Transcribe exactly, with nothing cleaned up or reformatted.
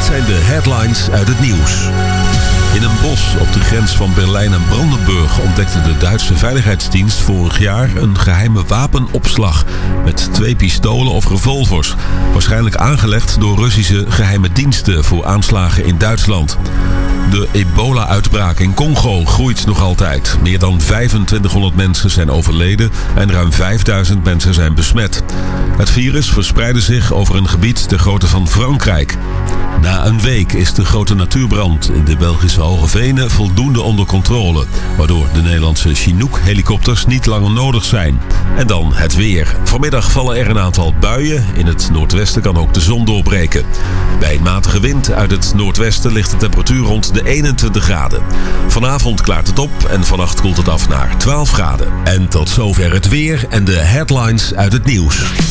zijn de headlines uit het nieuws. In een bos op de grens van Berlijn en Brandenburg ontdekte de Duitse Veiligheidsdienst vorig jaar een geheime wapenopslag met twee pistolen of revolvers. Waarschijnlijk aangelegd door Russische geheime diensten voor aanslagen in Duitsland. De ebola-uitbraak in Congo groeit nog altijd. Meer dan vijfentwintighonderd mensen zijn overleden en ruim vijfduizend mensen zijn besmet. Het virus verspreidde zich over een gebied ter grootte van Frankrijk. Na een week is de grote natuurbrand in de Belgische Hoge Venen voldoende onder controle, waardoor de Nederlandse Chinook-helikopters niet langer nodig zijn. En dan het weer. Vanmiddag vallen er een aantal buien. In het noordwesten kan ook de zon doorbreken. Bij een matige wind uit het noordwesten ligt de temperatuur rond de eenentwintig graden. Vanavond klaart het op en vannacht koelt het af naar twaalf graden. En tot zover het weer en de headlines uit het nieuws.